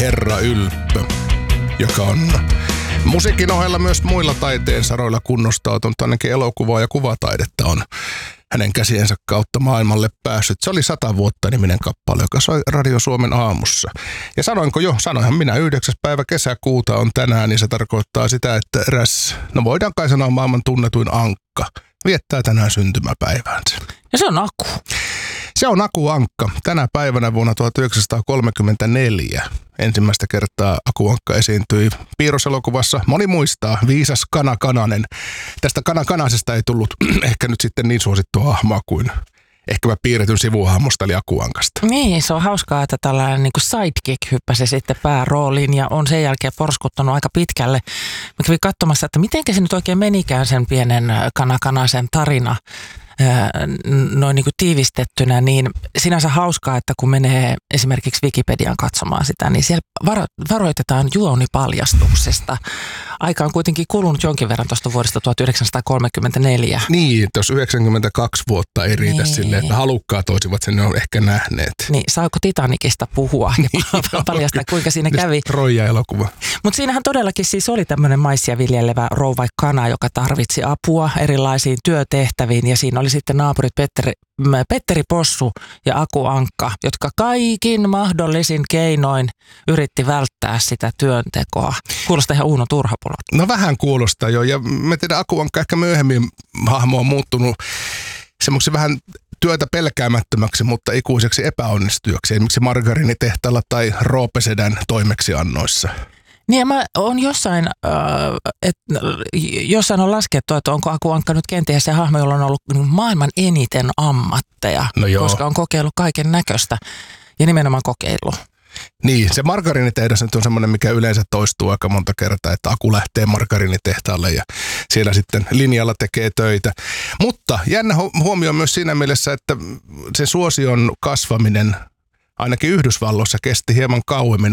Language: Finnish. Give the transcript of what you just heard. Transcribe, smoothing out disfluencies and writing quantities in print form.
Herra Ylppö, joka on musiikin ohella myös muilla taiteen saroilla kunnostautunut, ainakin elokuvaa ja kuvataidetta on hänen käsiensä kautta maailmalle päässyt. Se oli 100 vuotta -niminen kappale, joka soi Radio Suomen aamussa. Ja sanoinhan minä 9. päivä kesäkuuta on tänään, niin se tarkoittaa sitä, että eräs, no voidaan kai sanoa maailman tunnetuin ankka, viettää tänään syntymäpäiväänsä. Ja se on Aku. Se on Aku Ankka. Tänä päivänä vuonna 1934 ensimmäistä kertaa Aku Ankka esiintyi piirroselokuvassa. Moni muistaa, Viisas Kana Kananen. Tästä Kana Kanasesta ei tullut ehkä nyt sitten niin suosittua hahmoa kuin ehkäpä piirretyn sivuhahmosta eli Aku Ankasta. Niin, se on hauskaa, että tällainen niin kuin sidekick hyppäsi sitten päärooliin ja on sen jälkeen porskuttanut aika pitkälle. Mä kävin katsomassa, että miten se nyt oikein menikään sen pienen Kana Kanasen tarina noin niin kuin tiivistettynä, niin sinänsä hauskaa, että kun menee esimerkiksi Wikipedian katsomaan sitä, niin siellä varoitetaan juonipaljastuksesta. Aika on kuitenkin kulunut jonkin verran tuosta vuodesta 1934. Niin, jos 92 vuotta ei riitä silleen, että halukkaat olisivat sen jo ehkä nähneet. Niin, saako Titanicista puhua ja paljastaa, kuinka siinä kävi? Troija-elokuva. Mutta siinähän todellakin siis oli tämmöinen maissia viljelevä rouva kana, joka tarvitsi apua erilaisiin työtehtäviin ja siinä oli sitten naapurit Petteri Possu ja Aku Ankka, jotka kaikin mahdollisin keinoin yritti välttää sitä työntekoa. Kuulostaa ihan Uuno Turhapuolta. No vähän kuulostaa jo, ja mä tiedän, Aku Ankka ehkä myöhemmin hahmo on muuttunut semmoiksi vähän työtä pelkäämättömäksi, mutta ikuiseksi epäonnistujaksi, esimerkiksi margariinitehtaalla tai Roopesedän toimeksiannoissa. Niin ja mä oon jossain on laskettu, että onko Aku Ankka nyt kenties se hahmo, jolla on ollut maailman eniten ammatteja, koska on kokeillut kaiken näköistä ja nimenomaan kokeillut. Niin, se margariinitehdas nyt on semmoinen, mikä yleensä toistuu aika monta kertaa, että Aku lähtee margariinitehtaalle ja siellä sitten linjalla tekee töitä. Mutta jännä huomio myös siinä mielessä, että se suosion kasvaminen ainakin Yhdysvalloissa kesti hieman kauemmin.